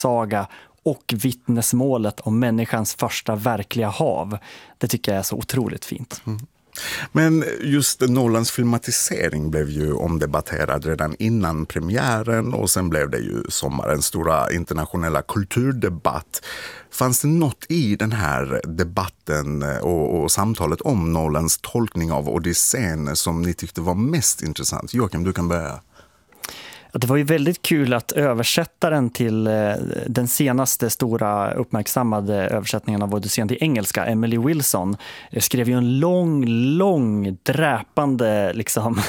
saga och vittnesmålet om människans första verkliga hav. Det tycker jag är så otroligt fint. Mm. Men just Nolans filmatisering blev ju omdebatterad redan innan premiären och sen blev det ju sommarens stora internationella kulturdebatt. Fanns det något i den här debatten och samtalet om Nolans tolkning av Odysseen som ni tyckte var mest intressant? Joakim, du kan börja. Det var ju väldigt kul att översättaren till den senaste stora uppmärksammade översättningen av Odysseen till engelska, Emily Wilson, skrev ju en lång dräpande liksom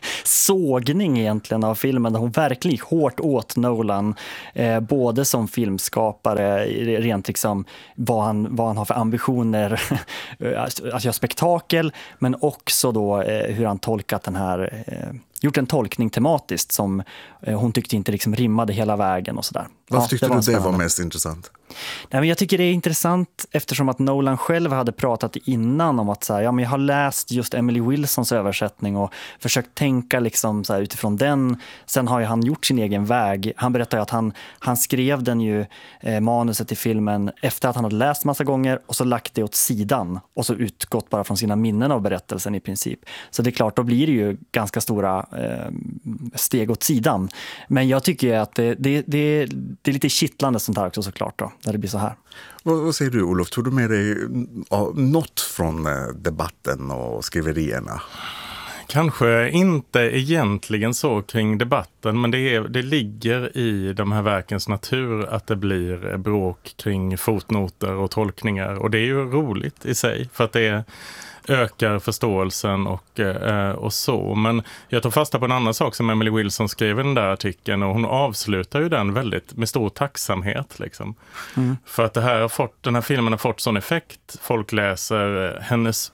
sågning egentligen av filmen där hon verkligen hårt åt Nolan, både som filmskapare, rent liksom vad han har för ambitioner att göra spektakel, men också då hur han tolkat den här gjort en tolkning tematiskt som hon tyckte inte liksom rimmade hela vägen och sådär. Varför tyckte du det var mest intressant? Nej, men jag tycker det är intressant eftersom att Nolan själv hade pratat innan om att så här, ja, men jag har läst just Emily Wilsons översättning och försökt tänka liksom så här, utifrån den. Sen har ju han gjort sin egen väg. Han berättar ju att han skrev den ju manuset till filmen efter att han hade läst massa gånger och så lagt det åt sidan och så utgått bara från sina minnen av berättelsen i princip. Så det är klart, då blir det ju ganska stora steg åt sidan. Men jag tycker att det är lite kittlande sånt här också såklart då, när det blir så här. Vad säger du, Olof? Tog du med dig något från debatten och skriverierna? Kanske inte egentligen så kring debatten, men det ligger i de här verkens natur att det blir bråk kring fotnoter och tolkningar. Och det är ju roligt i sig för att det ökar förståelsen och så. Men jag tar fasta på en annan sak som Emily Wilson skrev i den där artikeln, och hon avslutar ju den väldigt med stor tacksamhet liksom. För att den här filmen har fått sån effekt. Folk läser hennes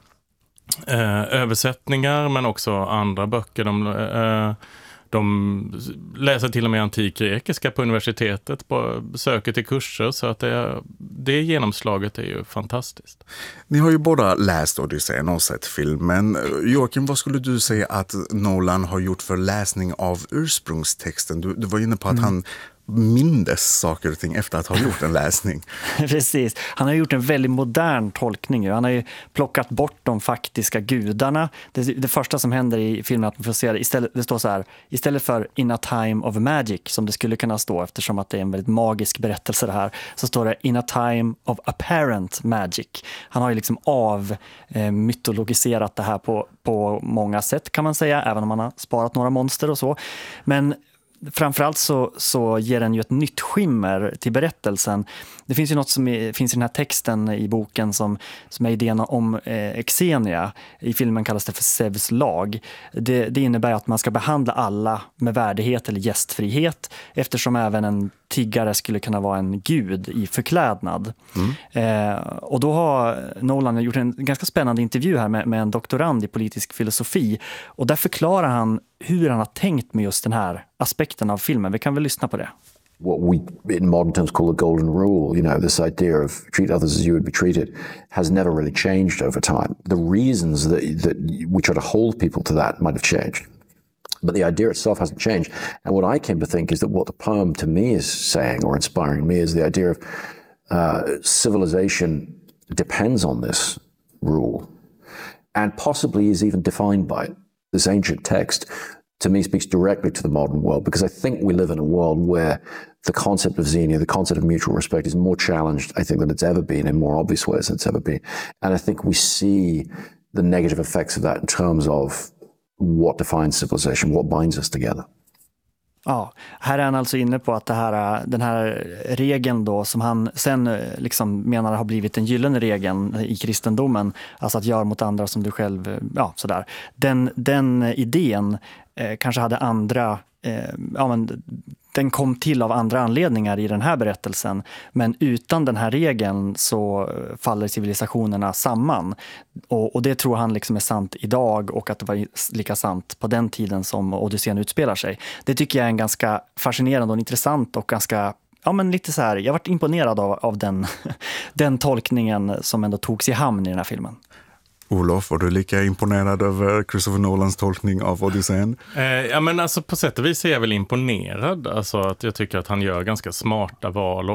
översättningar men också andra böcker. De läser till och med antikgrekiska på universitetet, söker till kurser, så att det genomslaget är ju fantastiskt. Ni har ju båda läst Odysseen och sett filmen. Joakim, vad skulle du säga att Nolan har gjort för läsning av ursprungstexten? Du var inne på att han mindes saker och ting efter att ha gjort en läsning. Precis. Han har gjort en väldigt modern tolkning. Han har ju plockat bort de faktiska gudarna. Det första som händer i filmen att man får se det står så här: istället för In a time of magic, som det skulle kunna stå eftersom att det är en väldigt magisk berättelse det här, så står det In a time of apparent magic. Han har ju liksom mytologiserat det här på många sätt kan man säga, även om han har sparat några monster och så. Men framförallt så ger den ju ett nytt skimmer till berättelsen. Det finns ju något som finns i den här texten i boken som är idén om Xenia. I filmen kallas det för Zeus lag. Det innebär att man ska behandla alla med värdighet eller gästfrihet, eftersom även en tiggare skulle kunna vara en gud i förklädnad. Och då har Nolan gjort en ganska spännande intervju här med en doktorand i politisk filosofi, och där förklarar han hur han har tänkt med just den här aspekten av filmen. Vi kan väl lyssna på det. What we in modern terms call the golden rule, this idea of treat others as you would be treated, has never really changed over time. The reasons that we try to hold people to that might have changed, but the idea itself hasn't changed. And what I came to think is that what the poem to me is saying or inspiring me is the idea of civilization depends on this rule and possibly is even defined by it. This ancient text to me speaks directly to the modern world, because I think we live in a world where the concept of xenia, the concept of mutual respect, is more challenged, I think, than it's ever been, in more obvious ways than it's ever been. And I think we see the negative effects of that in terms of what defines civilization, what binds us together. Ja, här är han alltså inne på att den här regeln då, som han sen liksom menar har blivit en gyllene regeln i kristendomen, alltså att göra mot andra som du själv, ja sådär. Den idén kanske hade andra, den kom till av andra anledningar i den här berättelsen, men utan den här regeln så faller civilisationerna samman. Och det tror han liksom är sant idag, och att det var lika sant på den tiden som Odysseen utspelar sig. Det tycker jag är en ganska fascinerande och intressant och ganska, lite så här, jag varit imponerad av den tolkningen som ändå togs i hamn i den här filmen. Olof, var du lika imponerad över Christopher Nolans tolkning av Odysseen? Ja, men alltså på sätt och vis är jag väl imponerad. Alltså att jag tycker att han gör ganska smarta val